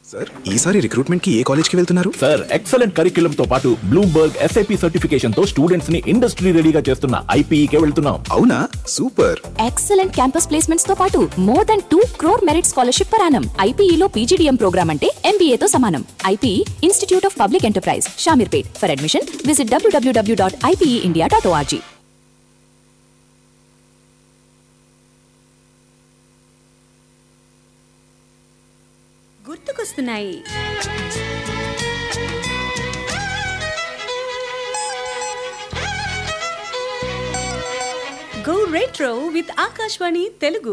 Sir ఈసారి recruitment కి ఏ college కి వెళ్తున్నారు? సార్ ఎక్సలెంట్ కరిక్యులం తో పాటు బ్లూంబర్గ్ SAP సర్టిఫికేషన్ తో స్టూడెంట్స్ ని ఇండస్ట్రీ రెడీగా చేస్తున్న IPE కే వెళ్తున్నాం. అవునా, సూపర్. ఎక్సలెంట్ క్యాంపస్ ప్లేస్మెంట్స్ తో పాటు more than 2 crore merit scholarship per annum. IPE లో PGDM ప్రోగ్రామ్ అంటే MBA తో సమానం. IPE institute of public enterprise, Shamirpet. For admission visit www.ipeindia.org. గుర్తుకొస్తున్నాయి. Go retro with Akashvani Telugu.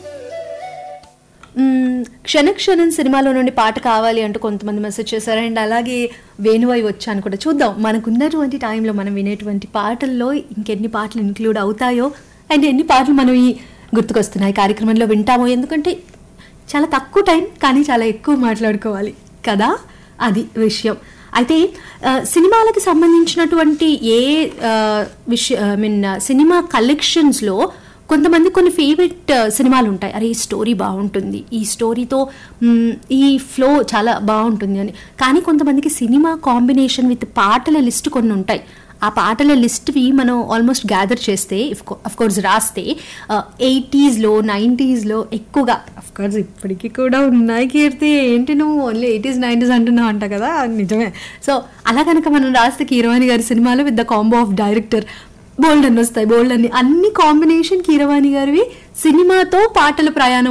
క్షణక్షణం సినిమాలో నుండి పాట కావాలి అంటూ కొంతమంది మెసేజ్ చేశారు. అండ్ అలాగే వేణువై వచ్చాను కూడా. చూద్దాం మనకున్నటువంటి టైంలో మనం వినేటువంటి పాటల్లో ఇంకెన్ని పాటలు ఇంక్లూడ్ అవుతాయో అండ్ ఎన్ని పాటలు మనం ఈ గుర్తుకొస్తున్నాయి కార్యక్రమంలో వింటామో. ఎందుకంటే చాలా తక్కువ టైం కానీ చాలా ఎక్కువ మాట్లాడుకోవాలి కదా, అది విషయం. అయితే సినిమాలకు సంబంధించినటువంటి సినిమా కలెక్షన్స్లో కొంతమంది కొన్ని ఫేవరెట్ సినిమాలు ఉంటాయి. అరే ఈ స్టోరీ బాగుంటుంది, ఈ స్టోరీతో ఈ ఫ్లో చాలా బాగుంటుంది అని. కానీ కొంతమందికి సినిమా కాంబినేషన్ విత్ పాటల లిస్ట్ కొన్ని ఉంటాయి. ఆ పాటల లిస్ట్వి మనం ఆల్మోస్ట్ గ్యాదర్ చేస్తే అఫ్కోర్స్ రాస్తే 80s, 90s ఎక్కువగా, అఫ్కోర్స్ ఇప్పటికీ కూడా ఉన్నాయి. కీర్తి ఏంటి నువ్వు ఓన్లీ 80s, 90s అంటున్నావు అంట కదా, నిజమే. సో అలా కనుక మనం రాస్తే కీరవాణి గారి సినిమాలో with the combo of director బోల్డ్ అని వస్తాయి. బోల్డ్ అన్ని కాంబినేషన్ కీరవాణి గారివి సినిమాతో పాటల ప్రయాణం